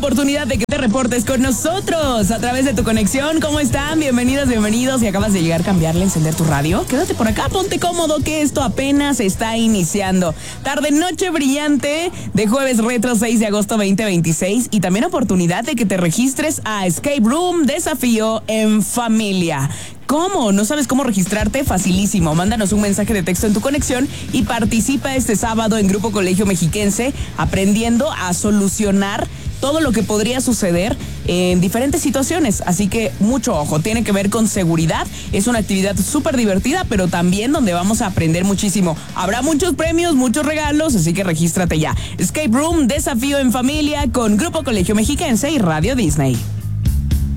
oportunidad de que te reportes con nosotros a través de tu conexión. ¿Cómo están? Bienvenidos. Si acabas de llegar, cambiarle, encender tu radio, quédate por acá, ponte cómodo que esto apenas está iniciando. Tarde, noche brillante de jueves retro 6 de agosto 2026 y también oportunidad de que te registres a Escape Room Desafío en Familia. ¿Cómo? ¿No sabes cómo registrarte? Facilísimo. Mándanos un mensaje de texto en tu conexión y participa este sábado en Grupo Colegio Mexiquense aprendiendo a solucionar todo lo que podría suceder en diferentes situaciones. Así que mucho ojo, tiene que ver con seguridad. Es una actividad súper divertida, pero también donde vamos a aprender muchísimo. Habrá muchos premios, muchos regalos, así que regístrate ya. Escape Room Desafío en Familia con Grupo Colegio Mexiquense y Radio Disney.